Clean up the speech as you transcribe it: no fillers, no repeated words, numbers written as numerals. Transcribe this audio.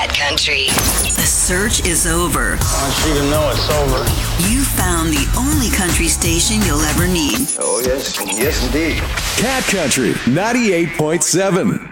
Cat Country. The search is over. I want you to know it's over. You found the only country station you'll ever need. Oh, yes. Yes, indeed. Cat Country 98.7.